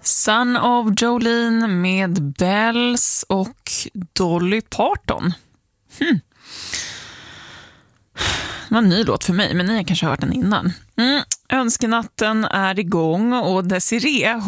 Son of Jolene med Bells och Dolly Parton. Det var en ny låt för mig, men ni har kanske hört den innan. Önskenatten är igång och Desiree,